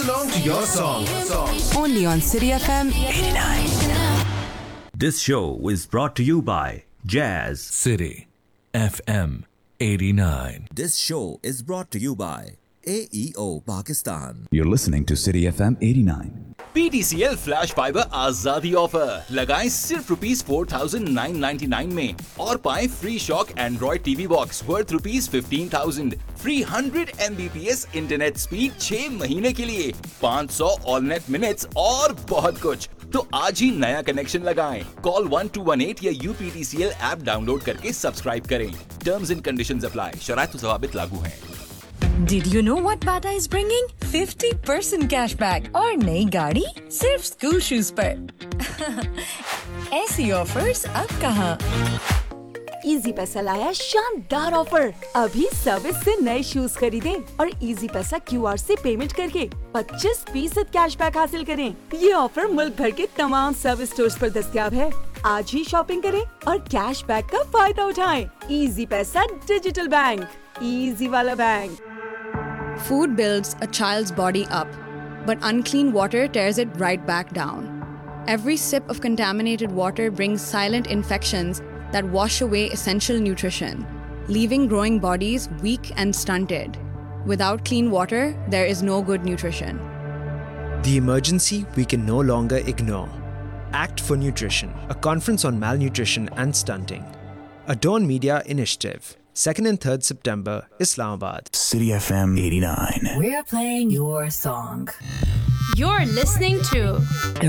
Along to your song. Only on City FM 89. This show is brought to you by Jazz. City FM 89. This show is brought to you by AEO Pakistan. You're listening to City FM 89. PTCL flash fibre आजादी offer लगाएं सिर्फ ₹4,999 में और पाएं free shock Android TV box worth ₹15,000, free 100 Mbps internet speed 6 महीने के लिए, 500 all net minutes और बहुत कुछ। तो आज ही नया कनेक्शन लगाएं। कॉल 1218 या UPTCL ऐप डाउनलोड करके सब्सक्राइब करें। Terms and conditions apply. शराइत व ज़वाबित लागू हैं। Did you know what Bata is bringing? 50% cashback और नई गाड़ी सिर्फ स्कूल शूज पर। ऐसी ऑफर्स अब कहाँ? इजी पैसा लाया शानदार ऑफर। अभी सर्विस से नए शूज खरीदें और इजी पैसा QR से पेमेंट करके 25% कैशबैक हासिल करें। ये ऑफर मुल्क भर के तमाम सर्विस स्टोर्स पर दस्तयाब है। आज ही शॉपिंग करें और कैशबैक का फायदा उठाएं। इजी पैसा डिजिटल बैंक, इजी वाला bank. Food builds a child's body up, but unclean water tears it right back down. Every sip of contaminated water brings silent infections that wash away essential nutrition, leaving growing bodies weak and stunted. Without clean water, there is no good nutrition. The emergency we can no longer ignore. Act for Nutrition, a conference on malnutrition and stunting. A Dawn Media initiative. 2nd and 3rd September, Islamabad. City FM 89. We're playing your song. You're listening to